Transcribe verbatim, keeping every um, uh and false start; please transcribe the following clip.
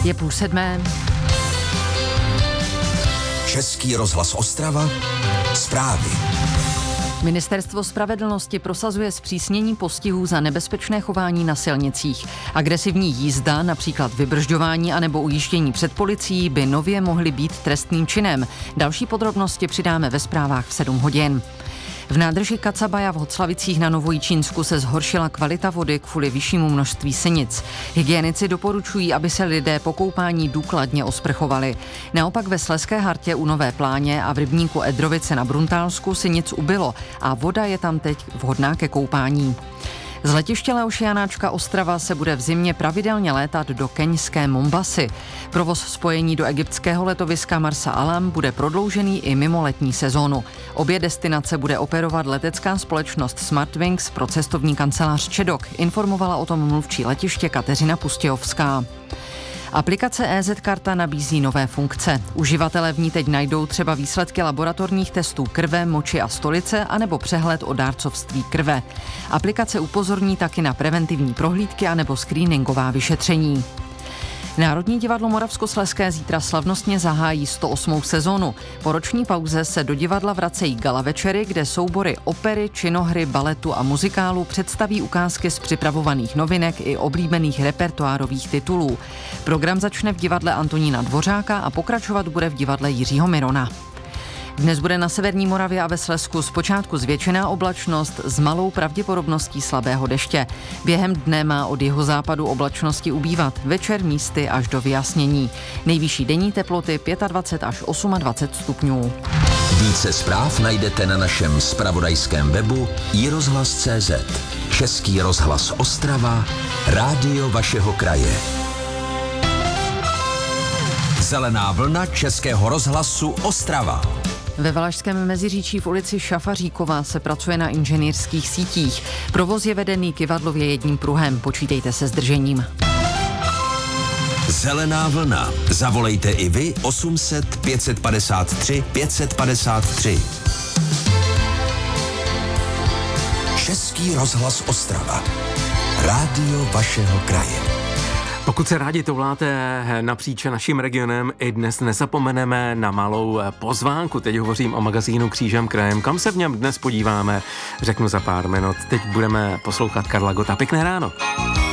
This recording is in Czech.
Je půl sedmé. Český rozhlas Ostrava. Zprávy. Ministerstvo spravedlnosti prosazuje zpřísnění postihů za nebezpečné chování na silnicích. Agresivní jízda, například vybržďování anebo ujíždění před policií, by nově mohly být trestným činem. Další podrobnosti přidáme ve zprávách v sedm hodin. V nádrži Kacabaja v Hoclavicích na Novojičínsku se zhoršila kvalita vody kvůli vyššímu množství sinic. Hygienici doporučují, aby se lidé po koupání důkladně osprchovali. Naopak ve Slezské Hartě u Nové Pláně a v rybníku Edrovice na Bruntálsku sinic ubylo a voda je tam teď vhodná ke koupání. Z letiště Leoše Janáčka Ostrava se bude v zimě pravidelně létat do keňské Mombasy. Provoz spojení do egyptského letoviska Marsa Alam bude prodloužený i mimo letní sezónu. Obě destinace bude operovat letecká společnost Smartwings pro cestovní kancelář Čedok, informovala o tom mluvčí letiště Kateřina Pustějovská. Aplikace é zet karta nabízí nové funkce. Uživatelé v ní teď najdou třeba výsledky laboratorních testů krve, moči a stolice anebo přehled o dárcovství krve. Aplikace upozorní taky na preventivní prohlídky anebo screeningová vyšetření. Národní divadlo Moravskoslezské zítra slavnostně zahájí sto osmou sezónu. Po roční pauze se do divadla vracejí gala večery, kde soubory opery, činohry, baletu a muzikálu představí ukázky z připravovaných novinek i oblíbených repertoárových titulů. Program začne v divadle Antonína Dvořáka a pokračovat bude v divadle Jiřího Mirona. Dnes bude na severní Moravě a ve Slezsku zpočátku zvětšená oblačnost s malou pravděpodobností slabého deště. Během dne má od jihozápadu oblačnosti ubývat, večer místy až do vyjasnění. Nejvyšší denní teploty dvacet pět až dvacet osm stupňů. Více zpráv najdete na našem zpravodajském webu i rozhlas tečka cé zet. Český rozhlas Ostrava, rádio vašeho kraje. Zelená vlna Českého rozhlasu Ostrava. Ve Valašském Meziříčí v ulici Šafaříková se pracuje na inženýrských sítích. Provoz je vedený kyvadlově jedním pruhem. Počítejte se zdržením. Zelená vlna. Zavolejte i vy osm set pět padesát tři pět padesát tři. Český rozhlas Ostrava. Rádio vašeho kraje. Pokud se rádi touláte napříč naším regionem, i dnes nezapomeneme na malou pozvánku. Teď hovořím o magazínu Křížem krajem. Kam se v něm dnes podíváme, řeknu za pár minut. Teď budeme poslouchat Karla Gotta. Pěkné ráno.